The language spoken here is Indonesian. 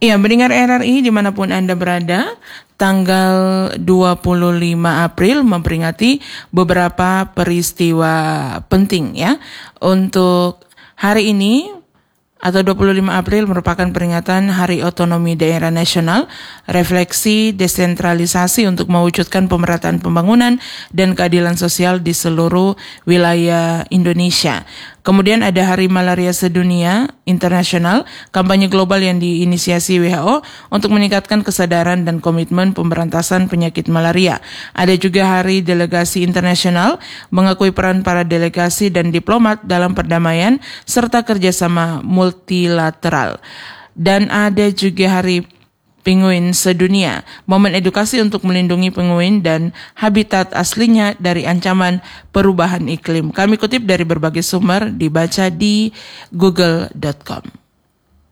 Ya, mendengar RRI dimanapun Anda berada, tanggal 25 April memperingati beberapa peristiwa penting ya. Untuk hari ini atau 25 April merupakan peringatan Hari Otonomi Daerah Nasional, refleksi desentralisasi untuk mewujudkan pemerataan pembangunan dan keadilan sosial di seluruh wilayah Indonesia. Kemudian ada Hari Malaria Sedunia Internasional, kampanye global yang diinisiasi WHO untuk meningkatkan kesadaran dan komitmen pemberantasan penyakit malaria. Ada juga Hari Delegasi Internasional, mengakui peran para delegasi dan diplomat dalam perdamaian serta kerjasama multilateral. Dan ada juga Hari Penguin Sedunia, momen edukasi untuk melindungi penguin dan habitat aslinya dari ancaman perubahan iklim. Kami kutip dari berbagai sumber, dibaca di google.com.